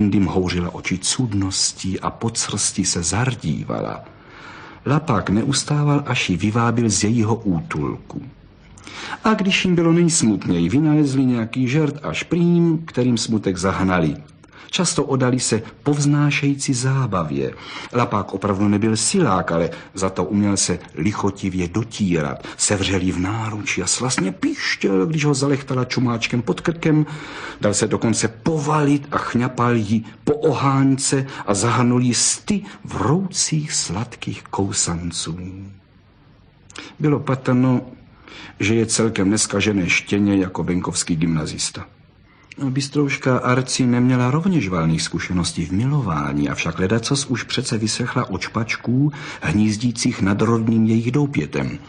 Jindy mhouřila oči cudností a pod srstí se zardívala. Lapák neustával, až ji vyvábil z jejího útulku. A když jim bylo nejsmutněji, vynalezli nějaký žert a šprým, kterým smutek zahnali. Často odali se povznášející zábavě. Lapák opravdu nebyl silák, ale za to uměl se lichotivě dotírat. Sevřel v náručí a slastně píštěl, když ho zalechtala čumáčkem pod krkem. Dal se dokonce povalit a chňapal jí po ohánce a zahrnul jí sty vroucích sladkých kousanců. Bylo patrno, že je celkem neskažené štěně jako venkovský gymnazista. Bystrouška Arci neměla rovněž valných zkušeností v milování, avšak ledacos už přece vyslechla od špačků hnízdících nad rodným jejich doupětem.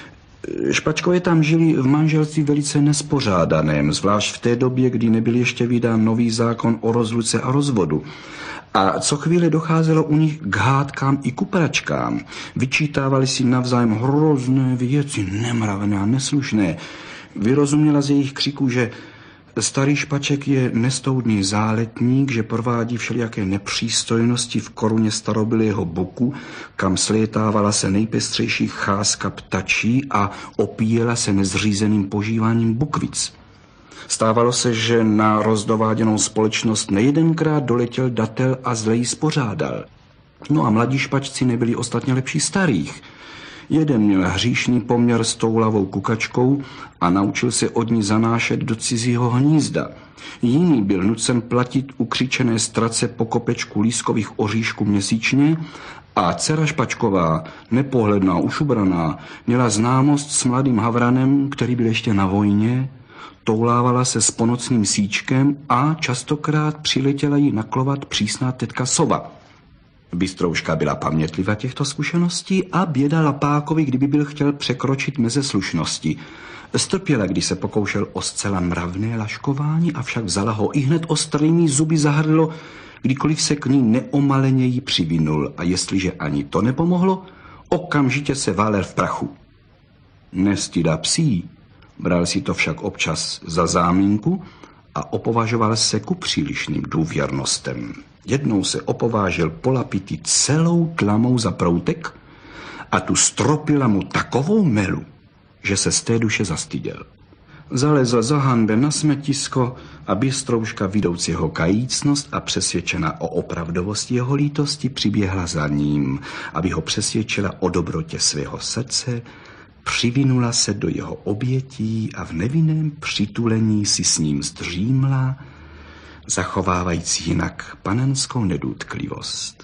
Špačkové tam žili v manželství velice nespořádaném, zvlášť v té době, kdy nebyl ještě vydán nový zákon o rozluce a rozvodu. A co chvíli docházelo u nich k hádkám i kupračkám. Vyčítávali si navzájem hrozné věci, nemravné a neslušné. Vyrozuměla z jejich křiku, že starý špaček je nestoudný záletník, že provádí všelijaké nepřístojnosti v koruně starobylého boku, kam slétávala se nejpestřejší cházka ptačí a opíjela se nezřízeným požíváním bukvic. Stávalo se, že na rozdováděnou společnost nejedenkrát doletěl datel a zle ji spořádal. No a mladí špačci nebyli ostatně lepší starých. Jeden měl hříšný poměr s toulavou kukačkou a naučil se od ní zanášet do cizího hnízda. Jiný byl nucen platit ukřičené strace po kopečku lískových oříšků měsíčně a dcera Špačková, nepohledná, ušubraná, měla známost s mladým havranem, který byl ještě na vojně, toulávala se s ponocným síčkem a častokrát přiletěla jí naklovat přísná tetka Sova. Bystrouška byla pamětlivá těchto zkušeností a běda Lapákovi, kdyby byl chtěl překročit meze slušnosti. Strpěla, když se pokoušel o zcela mravné laškování, avšak vzala ho ihned ostrými zuby za hrdlo, kdykoliv se k ní neomaleněji přivinul, a jestliže ani to nepomohlo, okamžitě se válel v prachu. Nestyda psí, bral si to však občas za záminku a opovažoval se ku přílišným důvěrnostem. Jednou se opovážil polapiti celou tlamou za proutek a tu stropila mu takovou melu, že se z té duše zastyděl. Zalezl za hanbem na smetisko a Bystrouška, vidouc jeho kajícnost a přesvědčena o opravdovosti jeho lítosti, přiběhla za ním, aby ho přesvědčila o dobrotě svého srdce, přivinula se do jeho obětí a v nevinném přitulení si s ním zdřímla, zachovávající jinak panenskou nedotklivost.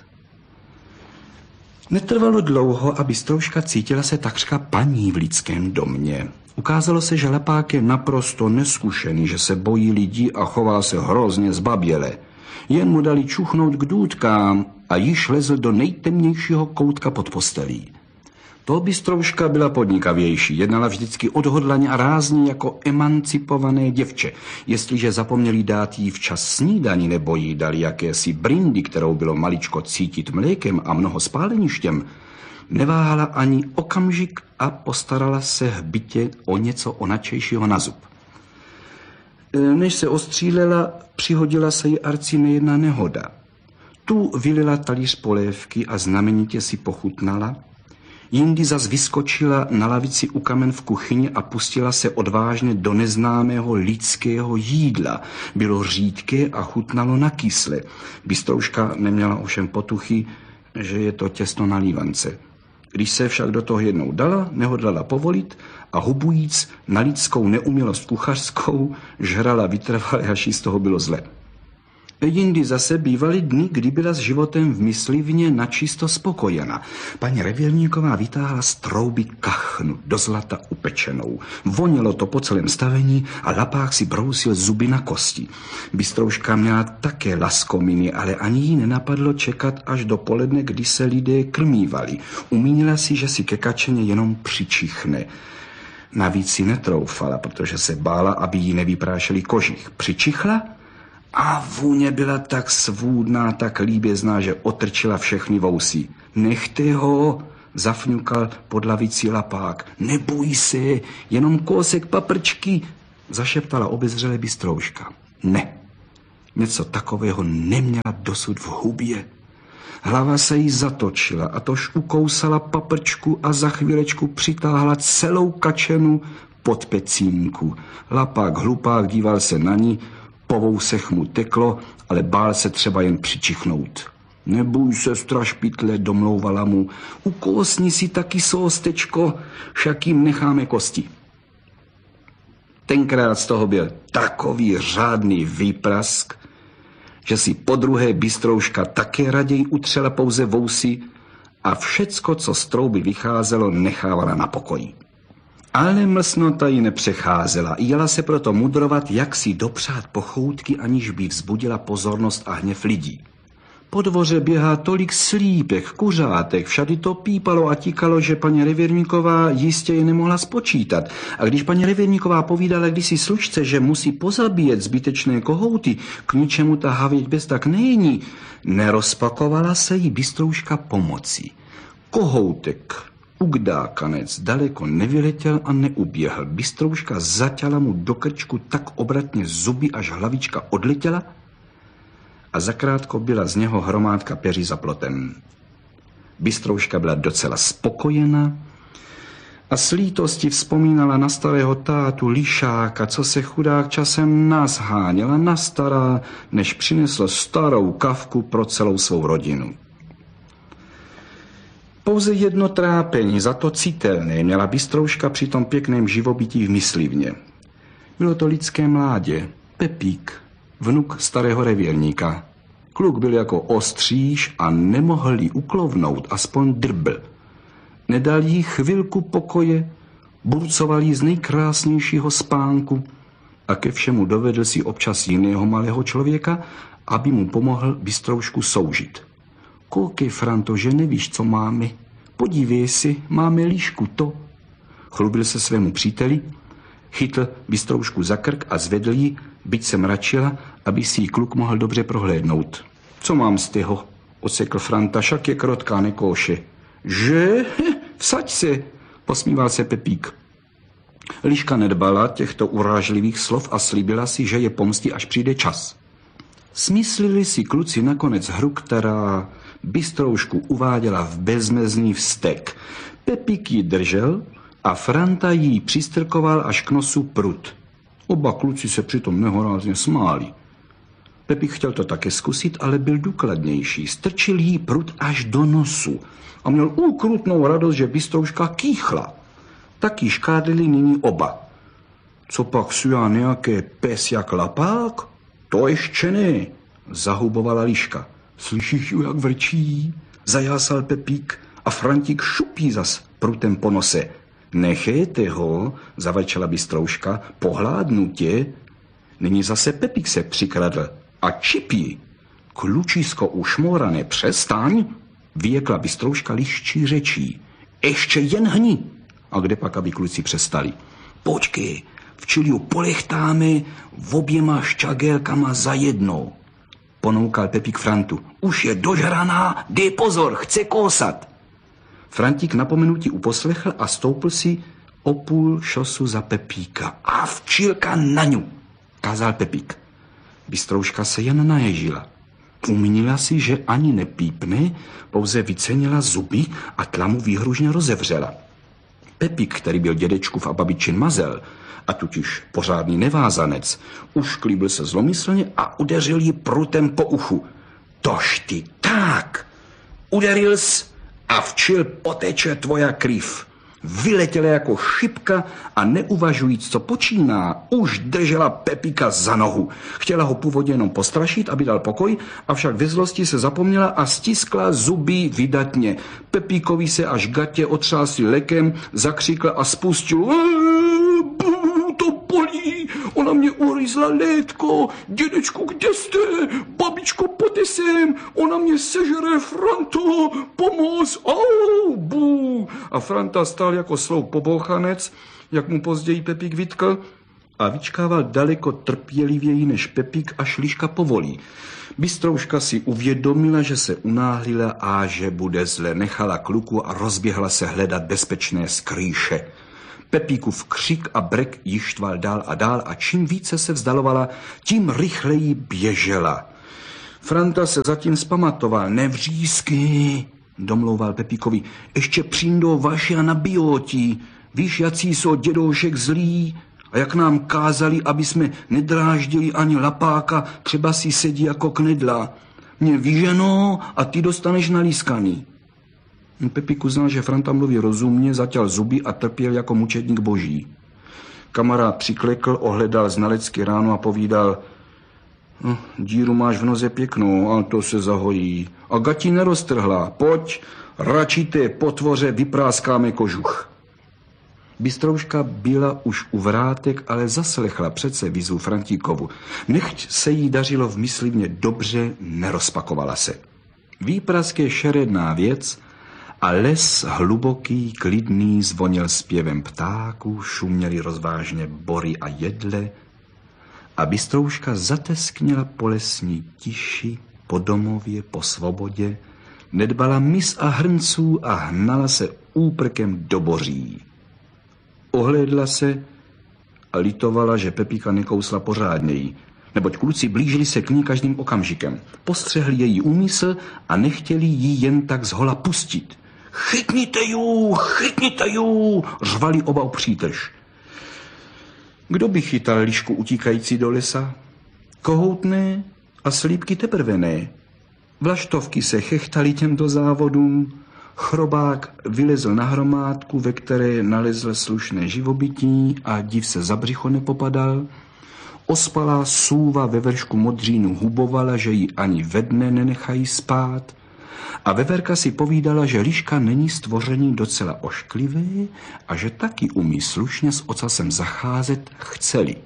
Netrvalo dlouho a Bystrouška cítila se takřka paní v lidském domě. Ukázalo se, že Lapák je naprosto neskušený, že se bojí lidí a chová se hrozně zbaběle. Jen mu dali čuchnout k důtkám a již lezl do nejtemnějšího koutka pod postelí. To Bystrouška byla podnikavější, jednala vždycky odhodlaně a rázně jako emancipované děvče. Jestliže zapomněli dát jí včas snídani nebo jí dali jakési brindy, kterou bylo maličko cítit mlékem a mnoho spáleništěm, neváhala ani okamžik a postarala se hbitě o něco onačejšího na zub. Než se ostřílela, přihodila se jí Arci nejedna nehoda. Tu vylila talíř polévky a znamenitě si pochutnala. Jindy zas vyskočila na lavici u kamen v kuchyni a pustila se odvážně do neznámého lidského jídla. Bylo řídké a chutnalo na kysle. Bystrouška neměla ovšem potuchy, že je to těsno na lívance. Když se však do toho jednou dala, nehodlala povolit a hubujíc na lidskou neumělost kuchařskou, žrala vytrvale, až jí z toho bylo zle. Jindy zase bývaly dny, kdy byla s životem v myslivně načisto spokojena. Paní Revírníková vytáhla z trouby kachnu, do zlata upečenou. Vonělo to po celém stavení a Lapák si brousil zuby na kosti. Bystrouška měla také laskominy, ale ani jí nenapadlo čekat až do poledne, kdy se lidé krmívali. Umínila si, že si ke kačeně jenom přičichne. Navíc si netroufala, protože se bála, aby jí nevyprášeli kožich. Přičichla? A vůně byla tak svůdná, tak líbězná, že otrčila všechny vousy. Nechte ho, zafňukal pod lavicí Lapák. Neboj se, jenom kousek paprčky, zašeptala obezřele Bystrouška. Ne, Něco takového neměla dosud v hubě. Hlava se jí zatočila a tož ukousala paprčku a za chvílečku přitáhla celou kačenu pod pecínku. Lapák hlupák díval se na ní, po vousech mu teklo, ale bál se třeba jen přičichnout. Neboj se, strašpitle, domlouvala mu, ukousni si taky sóstečko, však jim necháme kosti. Tenkrát z toho byl takový řádný výprask, že si podruhé Bystrouška také raději utřela pouze vousy a všecko, co z trouby vycházelo, nechávala na pokoji. Ale mlsnota ji nepřecházela, jela se proto mudrovat, jak si dopřát pochoutky, aniž by vzbudila pozornost a hněv lidí. Po dvoře běhá tolik slípek, kuřátek, všady to pípalo a tíkalo, že paní Revírníková jistě je nemohla spočítat. A když paní Revírníková povídala kdysi služce, že musí pozabíjet zbytečné kohouty, k ničemu ta havěť bez tak není, nerozpakovala se jí Bystrouška pomocí. Kohoutek, ugdákanec, daleko nevyletěl a neuběhl. Bystrouška zaťala mu do krčku tak obratně zuby, až hlavička odletěla, a zakrátko byla z něho hromádka peří za plotem. Bystrouška byla docela spokojena a s lítostí vzpomínala na starého tátu Lišáka, co se chudák časem nazháněla na stará, než přinesl starou kavku pro celou svou rodinu. Pouze jedno trápení, za to citelné, měla Bystrouška při tom pěkném živobytí v myslivně. Bylo to lidské mládě, Pepík, vnuk starého revírníka. Kluk byl jako ostříž a nemohl jí uklovnout, aspoň drbl. Nedal jí chvilku pokoje, burcoval jí z nejkrásnějšího spánku a ke všemu dovedl si občas jiného malého člověka, aby mu pomohl Bystroušku soužit. Koukej, Franto, že nevíš, co máme. Podívej si, máme líšku to. Chlubil se svému příteli, chytl Bystroušku za krk a zvedl ji, byť se mračila, aby si ji kluk mohl dobře prohlédnout. Co mám z toho? Osekl Franta, však je krotká, nekóše. Že? Vsaď se, posmíval se Pepík. Liška nedbala těchto urážlivých slov a slíbila si, že je pomstí, až přijde čas. Smyslili si kluci nakonec hru, která Bystroušku uváděla v bezmezný vztek. Pepík ji držel a Franta jí přistrkoval až k nosu prut. Oba kluci se přitom nehorázně smáli. Pepík chtěl to také zkusit, ale byl důkladnější. Strčil jí prut až do nosu a měl úkrutnou radost, že Bystrouška kýchla. Taky škádlili nyní oba. Co pak sujá nějaké pes jak lapák? To ještě ne, zahubovala Liška. Slyšíš ju, jak vrčí? Zajásal Pepík a Frantík šupí zas prutem po nose. Nechejte ho, zavrčela Bystrouška, pohládnu tě. Nyní zase Pepík se přikradl a čipí. Klučisko ušmorané, přestaň, vyjekla Bystrouška liščí řečí. Ještě jen hni. A kde pak, aby kluci přestali? Počkej, včili ju polechtáme oběma šťagélkama za jednou. Ponoukal Pepík Frantu. Už je dožraná, dej pozor, chce kousat. Frantík napomenutí uposlechl a stoupl si o půl šosu za Pepíka. A včilka na ňu, kázal Pepík. Bystrouška se jen naježila. Uměla si, že ani nepípne, pouze vycenila zuby a tlamu výhružně rozevřela. Pepík, který byl dědečkův a babičin mazel, a totiž pořádný nevázanec, ušklíbil se zlomyslně a udeřil ji prutem po uchu. Tož ty tak! Uderil jsi a včil poteče tvoja kryv. Vyletěla jako šipka a neuvažujíc, co počíná, už držela Pepíka za nohu. Chtěla ho původně jenom postrašit, aby dal pokoj, avšak ve zlosti se zapomněla a stiskla zuby vydatně. Pepíkovi se až gatě otřásli lekem, zakřikla a spustil. To bolí, ona mě uryzla létko, dědečku, kde jste, babičko, pojďte sem, ona mě sežere, Franto, pomoz, au, bů. A Franta stál jako sloup pobouchanec, jak mu později Pepík vytkl, a vyčkával daleko trpělivěji než Pepík, až Liška povolí. Bystrouška si uvědomila, že se unáhlila a že bude zle, nechala kluku a rozběhla se hledat bezpečné skrýše. Pepíkův křik a brek ji štval dál a dál a čím více se vzdalovala, tím rychleji běžela. Franta se zatím zpamatoval. Nevřízky, domlouval Pepíkovi, ještě přijdou vaši a nabijou ti. Víš, jací jsou dědoušek zlí a jak nám kázali, aby jsme nedráždili ani lapáka, třeba si sedí jako knedla. Mě vyženou a ty dostaneš nalískaný. Pepík uznal, že Franta mluví rozumně, zaťal zuby a trpěl jako mučedník boží. Kamarád přiklekl, ohledal znalecky ránu a povídal: díru máš v noze pěknou, ale to se zahojí. A gati neroztrhla. Pojď, račité potvoře, vypráskáme kožuch. Bystrouška byla už u vrátek, ale zaslechla přece výzvu Frantíkovu. Nechť se jí dařilo v myslivně dobře, nerozpakovala se. Výprask je šeredná věc a les hluboký, klidný zvonil zpěvem ptáků, šuměly rozvážně bory a jedle a Bystrouška zateskněla po lesní tiši, po domově, po svobodě, nedbala mis a hrnců a hnala se úprkem do boří. Ohlédla se a litovala, že Pepíka nekousla pořádněji, neboť kluci blížili se k ní každým okamžikem. Postřehli její úmysl a nechtěli jí jen tak zhola pustit. Chytněte ju, řvali oba upřítež. Kdo by chytal lišku utíkající do lesa? Kohoutné a slípky teprve ne. Vlaštovky se chechtali těmto závodům. Chrobák vylezl na hromádku, ve které nalezl slušné živobytí a div se za břicho nepopadal. Ospalá sůva ve vršku modřínu hubovala, že ji ani ve dne nenechají spát. A veverka si povídala, že liška není stvoření docela ošklivé a že taky umí slušně s ocasem zacházet, chceli.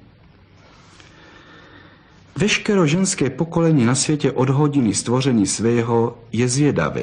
Veškeré ženské pokolení na světě od hodiny stvoření svého je zvědavé.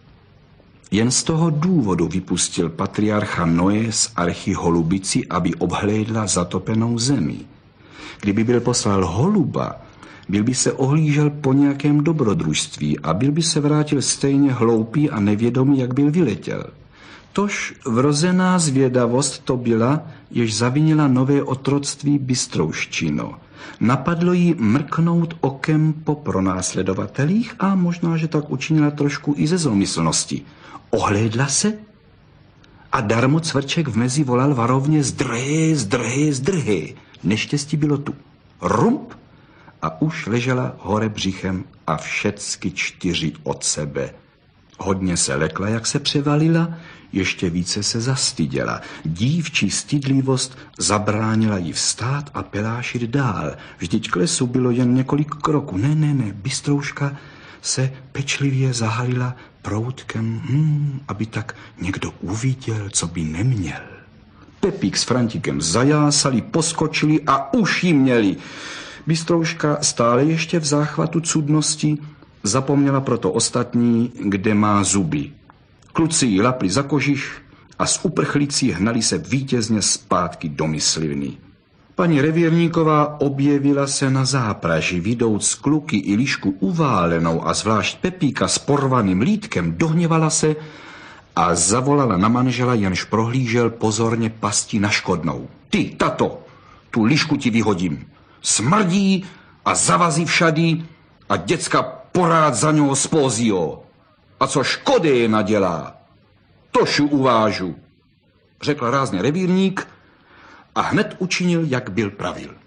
Jen z toho důvodu vypustil patriarcha Noé z archy holubici, aby obhlédla zatopenou zemi. Kdyby byl poslal holuba, byl by se ohlížel po nějakém dobrodružství a byl by se vrátil stejně hloupý a nevědomý, jak byl vyletěl. Tož vrozená zvědavost to byla, jež zavinila nové otroctví Bystrouščino. Napadlo jí mrknout okem po pronásledovatelích a možná, že tak učinila trošku i ze zlomyslnosti. Ohlédla se a darmo cvrček v mezi volal varovně: zdrhej. Neštěstí bylo tu. Rump a už ležela hore břichem a všecky 4 od sebe. Hodně se lekla, jak se převalila, ještě více se zastyděla. Dívčí stydlivost zabránila jí vstát a pelášit dál. Vždyť k lesu bylo jen několik kroků. Ne, Bystrouška se pečlivě zahalila proutkem, aby tak někdo uviděl, co by neměl. Pepík s Frantíkem zajásali, poskočili a už ji měli. Bystrouška stále ještě v záchvatu cudnosti zapomněla proto ostatní, kde má zuby. Kluci ji lapli za kožich a z uprchlící hnali se vítězně zpátky do myslivny. Paní revírníková objevila se na zápraži, vidouc kluky i lišku uválenou a zvlášť Pepíka s porvaným lítkem, dohněvala se a zavolala na manžela, jenž prohlížel pozorně pasti na škodnou. Ty, tato, tu lišku ti vyhodím. Smrdí a zavazí všady a děcka porád za něho spózího. A co škody je nadělá, tož ju uvážu, řekl rázně revírník a hned učinil, jak byl pravil.